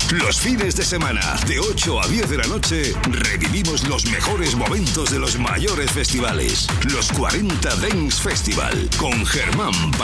Los fines de semana, de 8 a 10 de la noche, revivimos los mejores momentos de los mayores festivales. Los 40 Dance Festival, con Germán